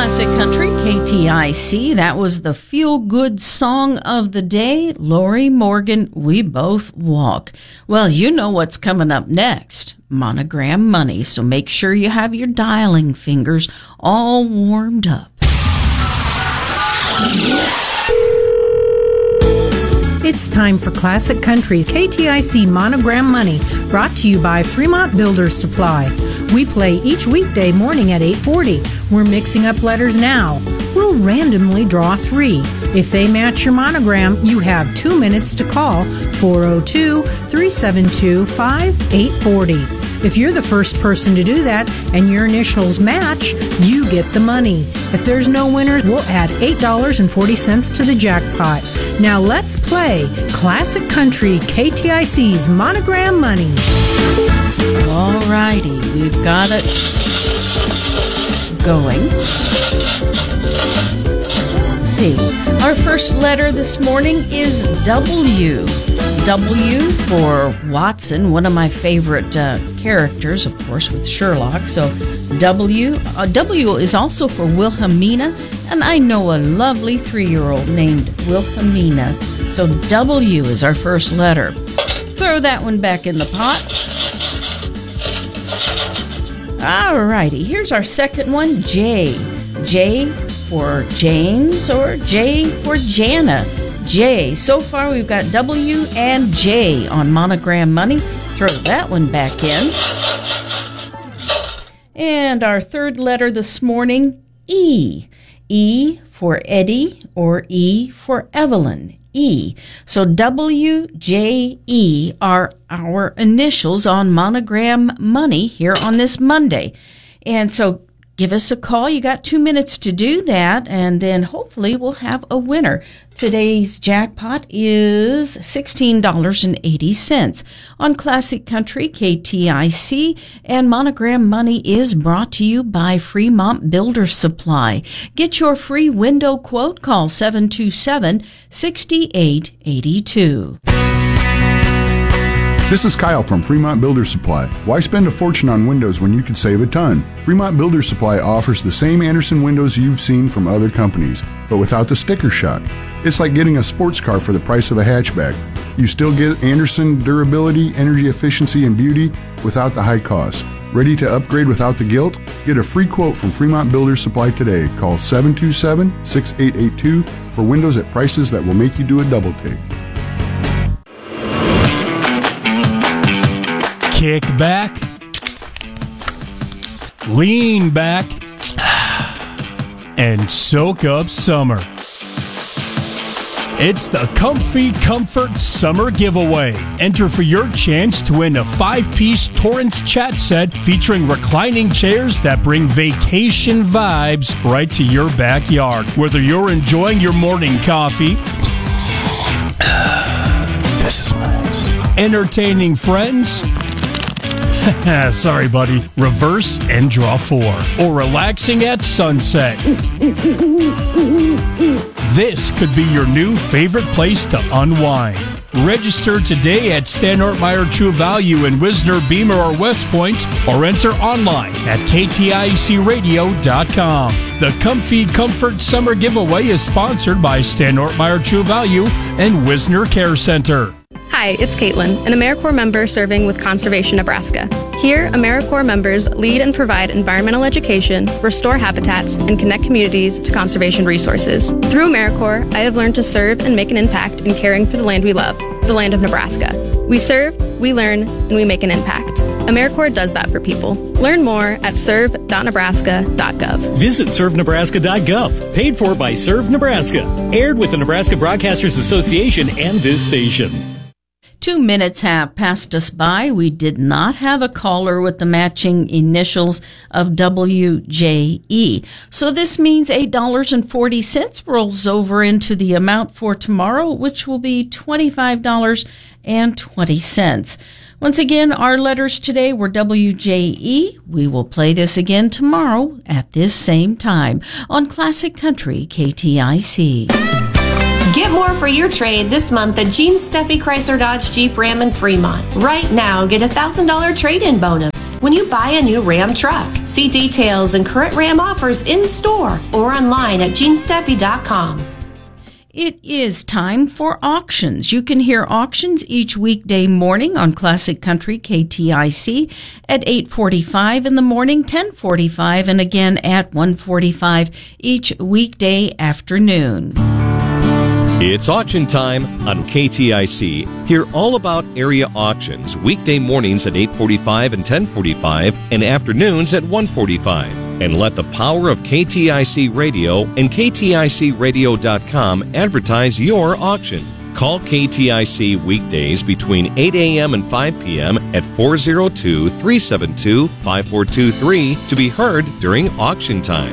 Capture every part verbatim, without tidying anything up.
Classic Country, K T I C. That was the feel-good song of the day, Lori Morgan, We Both Walk. Well, you know what's coming up next, Monogram Money, so make sure you have your dialing fingers all warmed up. It's time for Classic Country, K T I C Monogram Money, brought to you by Fremont Builders Supply. We play each weekday morning at eight forty. We're mixing up letters now. We'll randomly draw three. If they match your monogram, you have two minutes to call four oh two, three seven two, five eight four oh. If you're the first person to do that and your initials match, you get the money. If there's no winner, we'll add eight dollars and forty cents to the jackpot. Now let's play Classic Country, K T I C's Monogram Money. All righty, we've got it going. Let's see. Our first letter this morning is W. W for Watson, one of my favorite uh, characters, of course, with Sherlock. So W. Uh, W is also for Wilhelmina, and I know a lovely three-year-old named Wilhelmina. So W is our first letter. Throw that one back in the pot. All righty, here's our second one, J. J for James or J for Jana. J. So far we've got W and J on Monogram Money. Throw that one back in. And our third letter this morning, E. E for Eddie or E for Evelyn. E. So W, J, E are our initials on Monogram Money here on this Monday. And so give us a call. You got two minutes to do that, and then hopefully we'll have a winner. Today's jackpot is sixteen dollars and eighty cents on Classic Country, K T I C, and Monogram Money is brought to you by Fremont Builder Supply. Get your free window quote. Call seven two seven, six eight eight two. This is Kyle from Fremont Builder Supply. Why spend a fortune on windows when you could save a ton? Fremont Builder Supply offers the same Andersen windows you've seen from other companies, but without the sticker shock. It's like getting a sports car for the price of a hatchback. You still get Andersen durability, energy efficiency, and beauty without the high cost. Ready to upgrade without the guilt? Get a free quote from Fremont Builder Supply today. Call seven two seven, six eight eight two for windows at prices that will make you do a double take. Kick back, lean back, and soak up summer. It's the Comfy Comfort Summer Giveaway. Enter for your chance to win a five-piece Torrance chat set featuring reclining chairs that bring vacation vibes right to your backyard. Whether you're enjoying your morning coffee, this is nice, entertaining friends, sorry, buddy. Reverse and draw four. Or relaxing at sunset. This could be your new favorite place to unwind. Register today at Stan Ortmeyer True Value in Wisner, Beamer, or West Point, or enter online at K T I C radio dot com. The Comfy Comfort Summer Giveaway is sponsored by Stan Ortmeyer True Value and Wisner Care Center. Hi, it's Caitlin, an AmeriCorps member serving with Conservation Nebraska. Here, AmeriCorps members lead and provide environmental education, restore habitats, and connect communities to conservation resources. Through AmeriCorps, I have learned to serve and make an impact in caring for the land we love, the land of Nebraska. We serve, we learn, and we make an impact. AmeriCorps does that for people. Learn more at serve dot nebraska dot gov. Visit serve nebraska dot gov. Paid for by Serve Nebraska. Aired with the Nebraska Broadcasters Association and this station. Two minutes have passed us by. We did not have a caller with the matching initials of W J E. So this means eight dollars and forty cents rolls over into the amount for tomorrow, which will be twenty-five dollars and twenty cents. Once again, our letters today were W J E. We will play this again tomorrow at this same time on Classic Country K T I C. Get more for your trade this month at Gene Steffi Chrysler Dodge Jeep Ram in Fremont. Right now, get a one thousand dollars trade-in bonus when you buy a new Ram truck. See details and current Ram offers in store or online at gene steffi dot com. It is time for auctions. You can hear auctions each weekday morning on Classic Country K T I C at eight forty-five in the morning, ten forty-five, and again at one forty-five each weekday afternoon. It's auction time on K T I C. Hear all about area auctions weekday mornings at eight forty-five and ten forty-five and afternoons at one forty-five. And let the power of K T I C Radio and K T I C radio dot com advertise your auction. Call K T I C weekdays between eight a.m. and five p.m. at four oh two, three seven two, five four two three to be heard during auction time.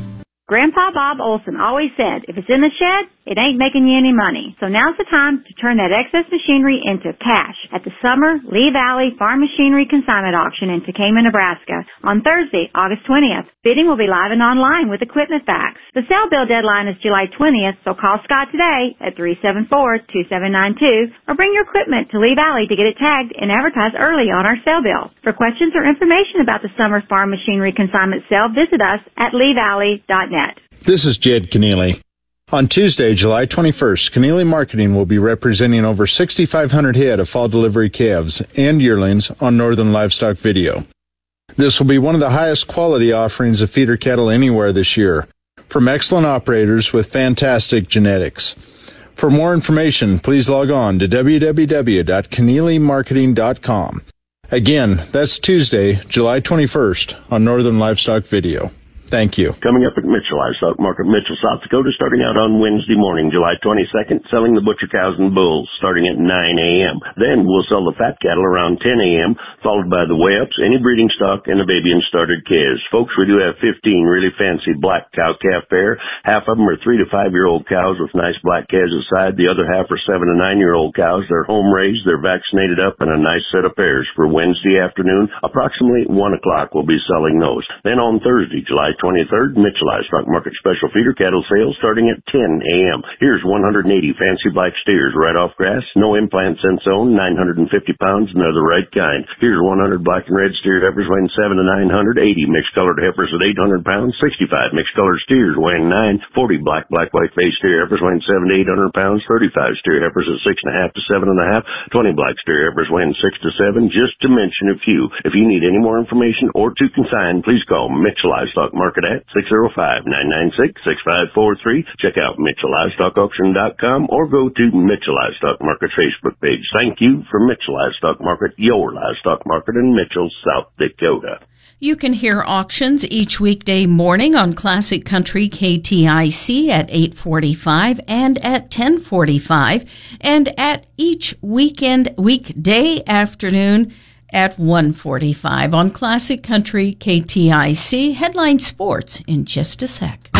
Grandpa Bob Olson always said, if it's in the shed, it ain't making you any money. So now's the time to turn that excess machinery into cash at the Summer Lee Valley Farm Machinery Consignment Auction in Tekamah, Nebraska on Thursday, August twentieth. Bidding will be live and online with equipment facts. The sale bill deadline is July twentieth, so call Scott today at three seven four, two seven nine two or bring your equipment to Lee Valley to get it tagged and advertised early on our sale bill. For questions or information about the Summer Farm Machinery Consignment Sale, visit us at lee valley dot net. This is Jed Keneally. On Tuesday, July twenty-first, Keneally Marketing will be representing over sixty-five hundred head of fall delivery calves and yearlings on Northern Livestock Video. This will be one of the highest quality offerings of feeder cattle anywhere this year, from excellent operators with fantastic genetics. For more information, please log on to w w w dot keneally marketing dot com. Again, that's Tuesday, July twenty-first on Northern Livestock Video. Thank you. Coming up at Mitchell Livestock Market, Mitchell, South Dakota, starting out on Wednesday morning, July twenty-second, selling the butcher cows and bulls starting at nine a.m. Then we'll sell the fat cattle around ten a.m., followed by the weigh-ups, any breeding stock, and the baby and started calves. Folks, we do have fifteen really fancy black cow-calf pair. Half of them are three to five-year-old cows with nice black calves aside. The other half are seven to nine-year-old cows. They're home-raised, they're vaccinated up, and a nice set of pairs for Wednesday afternoon. Approximately one o'clock we'll be selling those. Then on Thursday, July twenty-third, Mitchell Livestock Market special feeder cattle sales starting at ten a.m. Here's one hundred eighty fancy black steers right off grass, no implants in zone, nine hundred fifty pounds, and they're the right kind. Here's one hundred black and red steer heifers weighing seven to nine hundred, eighty mixed colored heifers at eight hundred pounds, sixty-five mixed colored steers weighing nine, forty black, black, white face steer heifers weighing seven to eight hundred pounds, thirty-five steer heifers at six and a half to seven and a half, twenty black steer heifers weighing six to seven, just to mention a few. If you need any more information or to consign, please call Mitchell Livestock Market at six oh five, nine nine six, six five four three. Check out Mitchell Livestock Auction dot com or go to Mitchell Livestock Market Facebook page. Thank you for Mitchell Livestock Market, your livestock market in Mitchell, South Dakota. You can hear auctions each weekday morning on Classic Country K T I C at eight forty-five and at ten forty-five, and at each weekend weekday afternoon at one forty-five on Classic Country K T I C. Headline Sports in just a sec.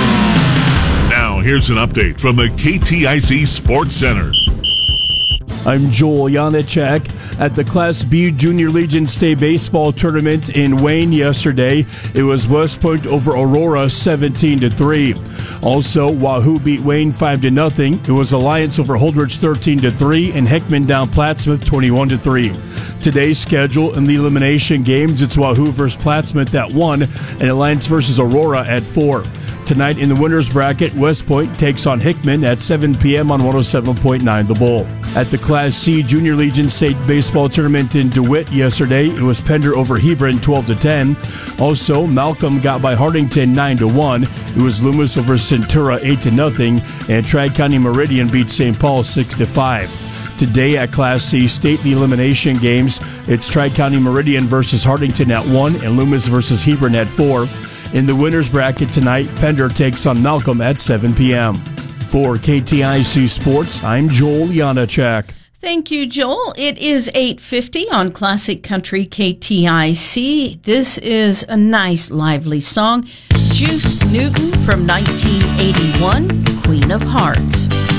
Now here's an update from the K T I C Sports Center. I'm Joel Janacek. At the Class B Junior Legion State Baseball Tournament in Wayne yesterday, it was West Point over Aurora seventeen to three. Also, Wahoo beat Wayne five to nothing. It was Alliance over Holdrege thirteen to three, and Heckman down Plattsmouth twenty-one to three. Today's schedule in the elimination games, it's Wahoo versus Plattsmouth at one, and Alliance versus Aurora at four. Tonight in the winners bracket, West Point takes on Hickman at seven p.m. on one oh seven point nine The Bull. At the Class C Junior Legion State Baseball Tournament in DeWitt yesterday, it was Pender over Hebron twelve to ten. Also, Malcolm got by Hardington nine to one. It was Loomis over Centura eight to nothing, and Tri-County Meridian beat Saint Paul six to five. Today at Class C State elimination games, it's Tri-County Meridian versus Hardington at one and Loomis versus Hebron at four. In the winners bracket tonight, Pender takes on Malcolm at seven p.m. For K T I C Sports, I'm Joel Janacek. Thank you, Joel. It is eight fifty on Classic Country K T I C. This is a nice, lively song. Juice Newton from nineteen eighty-one, Queen of Hearts.